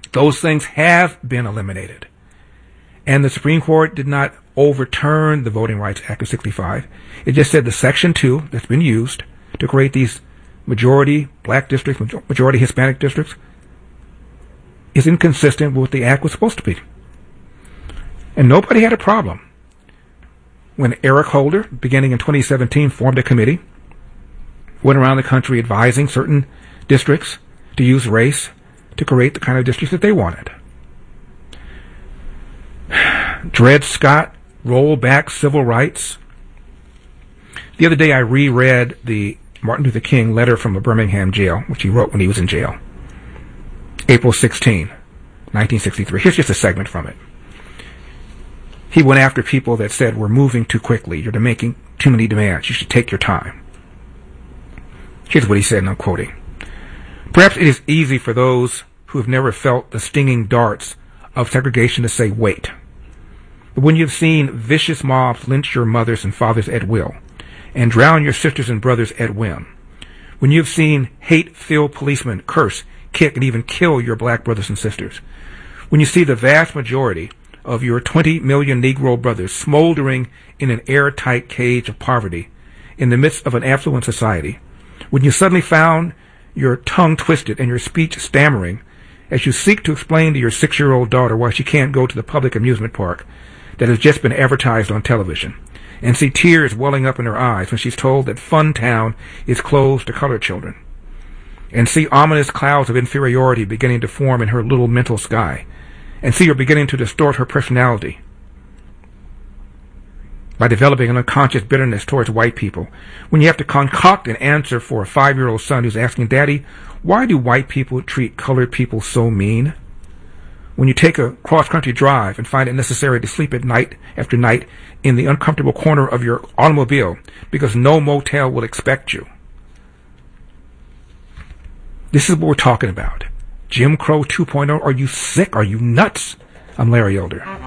Those things have been eliminated. And the Supreme Court did not overturn the Voting Rights Act of 65. It just said the Section 2 that's been used to create these majority black districts, majority Hispanic districts, is inconsistent with what the act was supposed to be. And nobody had a problem when Eric Holder, beginning in 2017, formed a committee, went around the country advising certain districts to use race to create the kind of districts that they wanted. Dred Scott rolled back civil rights. The other day I reread the Martin Luther King letter from a Birmingham jail, which he wrote when he was in jail. April 16, 1963. Here's just a segment from it. He went after people that said, we're moving too quickly. You're making too many demands. You should take your time. Here's what he said, and I'm quoting. Perhaps it is easy for those who have never felt the stinging darts of segregation to say, wait. But when you've seen vicious mobs lynch your mothers and fathers at will, and drown your sisters and brothers at whim, when you've seen hate-filled policemen curse, kick, and even kill your black brothers and sisters, when you see the vast majority of your 20 million Negro brothers smoldering in an airtight cage of poverty in the midst of an affluent society, when you suddenly found your tongue twisted and your speech stammering as you seek to explain to your 6-year-old daughter why she can't go to the public amusement park that has just been advertised on television, and see tears welling up in her eyes when she's told that Fun Town is closed to colored children, and see ominous clouds of inferiority beginning to form in her little mental sky, and see her beginning to distort her personality by developing an unconscious bitterness towards white people, when you have to concoct an answer for a 5-year-old son who's asking, Daddy, why do white people treat colored people so mean? When you take a cross-country drive and find it necessary to sleep at night after night in the uncomfortable corner of your automobile because no motel will expect you. This is what we're talking about. Jim Crow 2.0. Are you sick? Are you nuts? I'm Larry Elder.